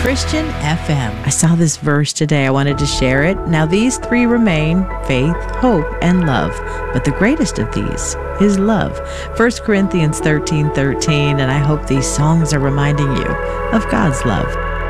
Christian FM. I saw this verse today. I wanted to share it. Now these three remain: faith, hope, and love. But the greatest of these is love. 1 Corinthians 13:13. And I hope these songs are reminding you of God's love.